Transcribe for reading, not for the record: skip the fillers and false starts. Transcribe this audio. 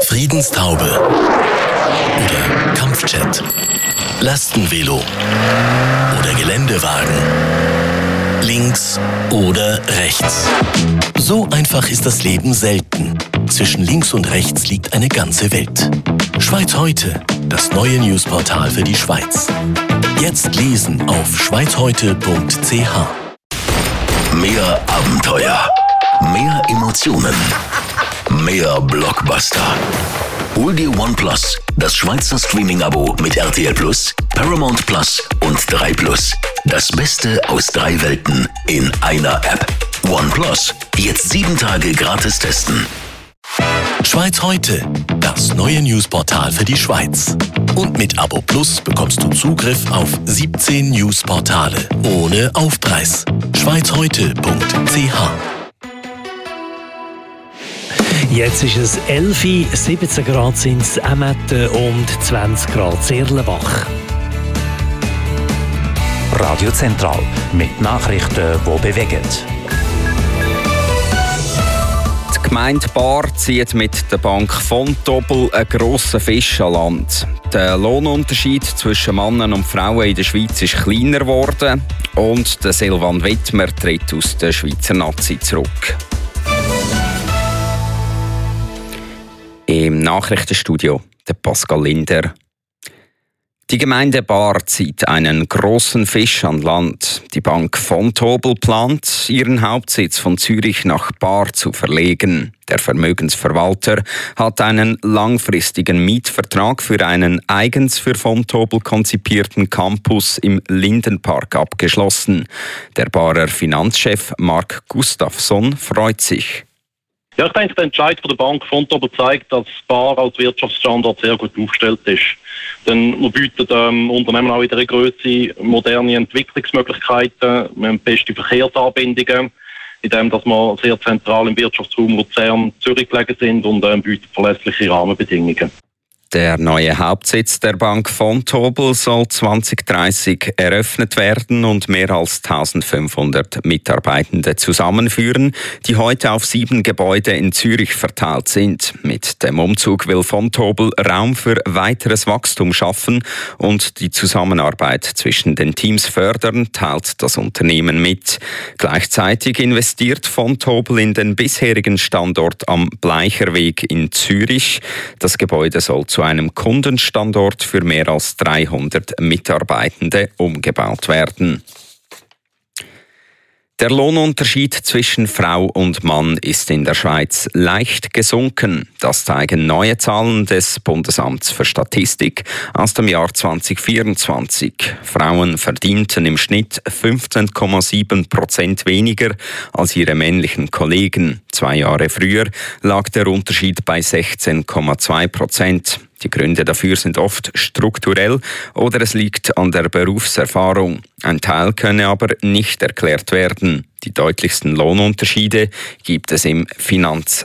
Friedenstaube oder Kampfjet, Lastenvelo oder Geländewagen, links oder rechts. So einfach ist das Leben selten. Zwischen links und rechts liegt eine ganze Welt. Schweiz heute, das neue Newsportal für die Schweiz. Jetzt lesen auf schweizheute.ch. Mehr Abenteuer, mehr Emotionen, mehr Blockbuster. Hol dir OnePlus, das Schweizer Streaming-Abo mit RTL Plus, Paramount Plus und 3 Plus. Das Beste aus 3 Welten in einer App. OnePlus, jetzt 7 Tage gratis testen. Schweiz heute, das neue Newsportal für die Schweiz. Und mit Abo Plus bekommst du Zugriff auf 17 Newsportale ohne Aufpreis. schweizheute.ch. Jetzt ist es 11, 17 Grad sind es Emmetten und 20 Grad Zerlenbach. Radio Zentral mit Nachrichten, die bewegen. Die Gemeinde Baar zieht mit der Bank Vontobel einen grossen Fisch an Land. Der Lohnunterschied zwischen Männern und Frauen in der Schweiz ist kleiner geworden und der Silvan Wittmer tritt aus der Schweizer Nazi zurück. Im Nachrichtenstudio der Pascal Linder. Die Gemeinde Baar zieht einen grossen Fisch an Land. Die Bank Vontobel plant, ihren Hauptsitz von Zürich nach Baar zu verlegen. Der Vermögensverwalter hat einen langfristigen Mietvertrag für einen eigens für Vontobel konzipierten Campus im Lindenpark abgeschlossen. Der Baarer Finanzchef Mark Gustafsson freut sich. Ja, ich denke, der Entscheid von der Bank Vontobel zeigt, dass Baar als Wirtschaftsstandort sehr gut aufgestellt ist. Denn man bietet Unternehmen auch in der Größe moderne Entwicklungsmöglichkeiten, wir haben beste Verkehrsanbindungen, indem dass wir sehr zentral im Wirtschaftsraum Luzern, Zürich gelegen sind und bietet verlässliche Rahmenbedingungen. Der neue Hauptsitz der Bank Vontobel soll 2030 eröffnet werden und mehr als 1500 Mitarbeitende zusammenführen, die heute auf 7 Gebäude in Zürich verteilt sind. Mit dem Umzug will Vontobel Raum für weiteres Wachstum schaffen und die Zusammenarbeit zwischen den Teams fördern, teilt das Unternehmen mit. Gleichzeitig investiert Vontobel in den bisherigen Standort am Bleicherweg in Zürich. Das Gebäude soll zu einem Kundenstandort für mehr als 300 Mitarbeitende umgebaut werden. Der Lohnunterschied zwischen Frau und Mann ist in der Schweiz leicht gesunken. Das zeigen neue Zahlen des Bundesamts für Statistik aus dem Jahr 2024. Frauen verdienten im Schnitt 15,7% weniger als ihre männlichen Kollegen. 2 Jahre früher lag der Unterschied bei 16,2%. Die Gründe dafür sind oft strukturell oder es liegt an der Berufserfahrung. Ein Teil könne aber nicht erklärt werden. Die deutlichsten Lohnunterschiede gibt es im Finanz-,